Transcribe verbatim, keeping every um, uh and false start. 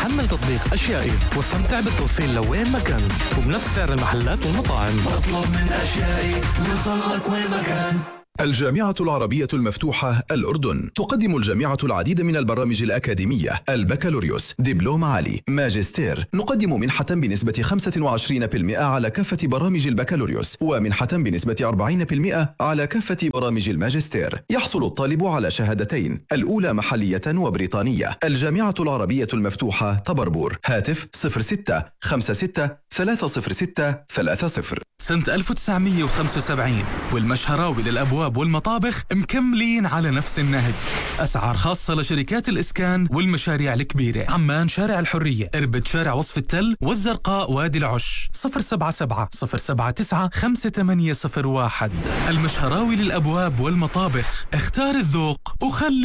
حمل تطبيق أشيائي واستمتع بالتوصيل لوين ما كان وبنفس سعر المحلات والمطاعم. اطلب من أشيائي وصلك وين ما كان. الجامعة العربية المفتوحة الأردن تقدم الجامعة العديد من البرامج الأكاديمية: البكالوريوس، دبلوم عالي، ماجستير. نقدم منحة بنسبة خمسة وعشرين بالمئة على كافة برامج البكالوريوس، ومنحة بنسبة أربعين بالمئة على كافة برامج الماجستير. يحصل الطالب على شهادتين، الأولى محلية وبريطانية. الجامعة العربية المفتوحة طبربور. هاتف صفر ستة خمسة ستة ثلاثة صفر ستة ثلاثة صفر. سنة ألف وتسعمية وخمسة وسبعين والمشهراوي للأبواب والمطابخ مكملين على نفس النهج. أسعار خاصة لشركات الإسكان والمشاريع الكبيرة. عمان شارع الحرية، إربد شارع وصف التل، والزرقاء وادي العش. صفر سبعة سبعة صفر سبعة تسعة خمسة ثمانية صفر واحد. المشهراوي للأبواب والمطابخ، اختار الذوق وخلي